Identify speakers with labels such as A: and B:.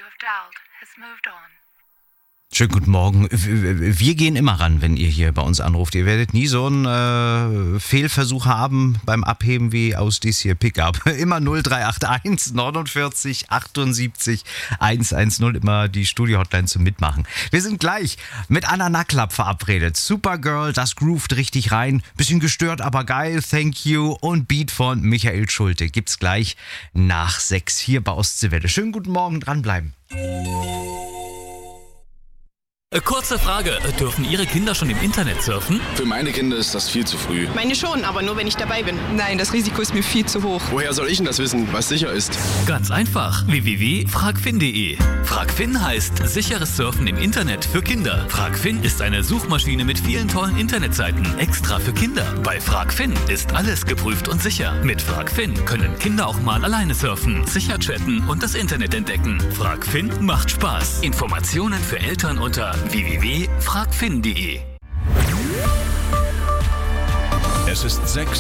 A: have dialed has moved on.
B: Schönen guten Morgen. Wir gehen immer ran, wenn ihr hier bei uns anruft. Ihr werdet nie so einen Fehlversuch haben beim Abheben wie aus dies hier Pickup. Immer 0381 49 78 110, immer die Studio-Hotline zum Mitmachen. Wir sind gleich mit Anna Naklapp verabredet. Supergirl, das groovt richtig rein. Bisschen gestört, aber geil. Thank you. Und Beat von Michael Schulte gibt's gleich nach 6 hier bei Ostseewelle. Schönen guten Morgen, dranbleiben.
C: Kurze Frage, dürfen Ihre Kinder schon im Internet surfen?
D: Für meine Kinder ist das viel zu früh.
E: Meine schon, aber nur wenn ich dabei bin.
F: Nein, das Risiko ist mir viel zu hoch.
D: Woher soll ich denn das wissen, was sicher ist?
C: Ganz einfach, www.fragfin.de. Fragfin heißt sicheres Surfen im Internet für Kinder. Fragfin ist eine Suchmaschine mit vielen tollen Internetseiten, extra für Kinder. Bei Fragfin ist alles geprüft und sicher. Mit Fragfin können Kinder auch mal alleine surfen, sicher chatten und das Internet entdecken. Fragfin macht Spaß. Informationen für Eltern unter www.fragfin.de.
G: Es ist 6